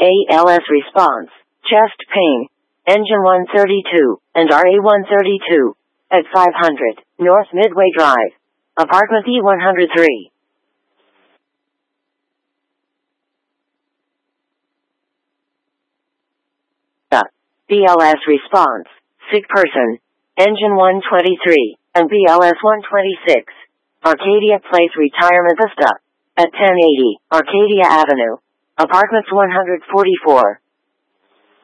ALS response, chest pain, engine 132, and RA132, at 500, North Midway Drive, apartment E103. BLS response, sick person, engine 123, and BLS 126, Arcadia Place Retirement Vista, at 1080, Arcadia Avenue, apartments 144.